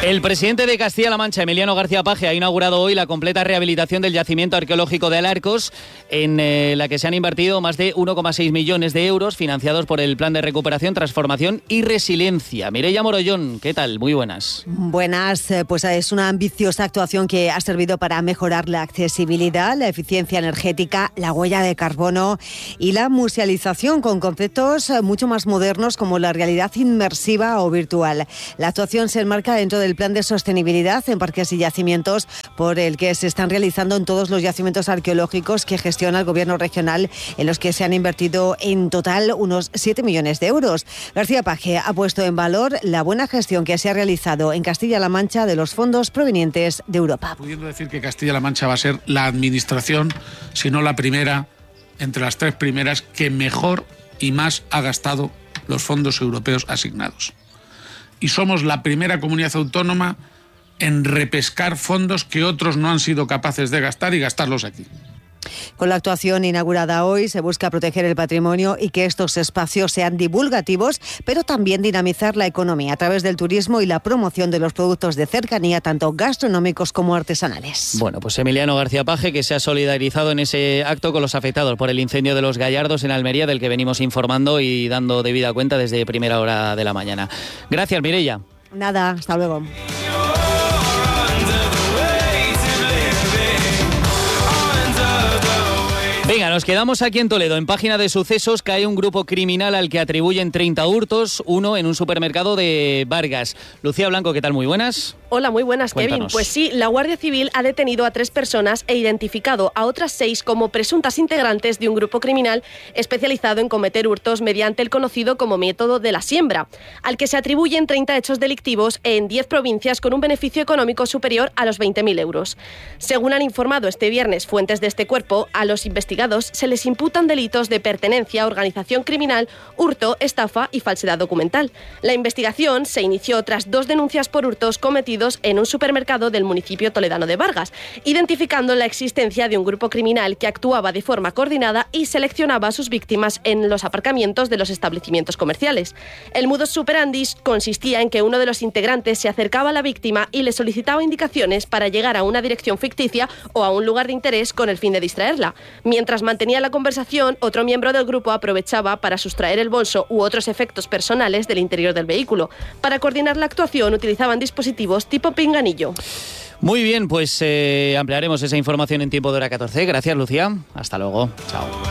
El presidente de Castilla-La Mancha, Emiliano García Paje, ha inaugurado hoy la completa rehabilitación del yacimiento arqueológico de Alarcos, en la que se han invertido más de 1,6 millones de euros, financiados por el Plan de Recuperación, Transformación y Resiliencia. Mireia Morollón, ¿qué tal? Muy buenas. Buenas, pues es una ambiciosa actuación que ha servido para mejorar la accesibilidad, la eficiencia energética, la huella de carbono y la musealización con conceptos mucho más modernos como la realidad inmersiva o virtual. La actuación se enmarca dentro del Plan de Sostenibilidad en Parques y Yacimientos, por el que se están realizando en todos los yacimientos arqueológicos que gestiona el Gobierno regional, en los que se han invertido en total unos 7 millones de euros. García Paje ha puesto en valor la buena gestión que se ha realizado en Castilla-La Mancha de los fondos provenientes de Europa. Pudiendo decir que Castilla-La Mancha va a ser la administración, si no la primera, entre las 3 primeras, que mejor y más ha gastado los fondos europeos asignados. Y somos la primera comunidad autónoma en repescar fondos que otros no han sido capaces de gastar y gastarlos aquí. Con la actuación inaugurada hoy se busca proteger el patrimonio y que estos espacios sean divulgativos, pero también dinamizar la economía a través del turismo y la promoción de los productos de cercanía, tanto gastronómicos como artesanales. Bueno, pues Emiliano García Paje, que se ha solidarizado en ese acto con los afectados por el incendio de los Gallardos en Almería, del que venimos informando y dando debida cuenta desde primera hora de la mañana. Gracias, Mireia. Nada, hasta luego. Venga, nos quedamos aquí en Toledo. En página de sucesos cae un grupo criminal al que atribuyen 30 hurtos, uno en un supermercado de Vargas. Lucía Blanco, ¿qué tal? Muy buenas. Hola, muy buenas, Cuéntanos. Kevin. Pues sí, la Guardia Civil ha detenido a 3 personas e identificado a otras 6 como presuntas integrantes de un grupo criminal especializado en cometer hurtos mediante el conocido como método de la siembra, al que se atribuyen 30 hechos delictivos en 10 provincias con un beneficio económico superior a los 20.000 euros. Según han informado este viernes fuentes de este cuerpo, a los investigados se les imputan delitos de pertenencia a organización criminal, hurto, estafa y falsedad documental. La investigación se inició tras 2 denuncias por hurtos cometidos en un supermercado del municipio toledano de Vargas, identificando la existencia de un grupo criminal que actuaba de forma coordinada y seleccionaba a sus víctimas en los aparcamientos de los establecimientos comerciales. El modus operandi consistía en que uno de los integrantes se acercaba a la víctima y le solicitaba indicaciones para llegar a una dirección ficticia o a un lugar de interés con el fin de distraerla. Mientras mantenía la conversación, otro miembro del grupo aprovechaba para sustraer el bolso u otros efectos personales del interior del vehículo. Para coordinar la actuación utilizaban dispositivos tipo pinganillo. Muy bien, pues ampliaremos esa información en tiempo de hora 14. Gracias, Lucía. Hasta luego. Chao.